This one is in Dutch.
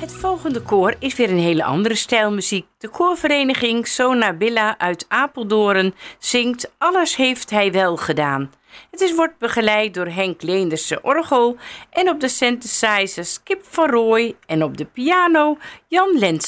Het volgende koor is weer een hele andere stijl muziek. De koorvereniging Sonabilla uit Apeldoorn zingt Alles heeft hij wel gedaan. Wordt begeleid door Henk Leenderse orgel en op de synthesizers Kip van Rooij en op de piano Jan Lens.